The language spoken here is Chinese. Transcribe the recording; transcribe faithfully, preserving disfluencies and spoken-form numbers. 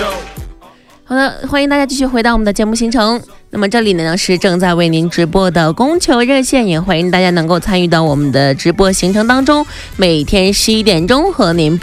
好的，欢迎大家继续回到我们的节目行程。那么这里呢是正在为您直播的供求热线，也欢迎大家能够参与到我们的直播行程当中，每天十一点钟和您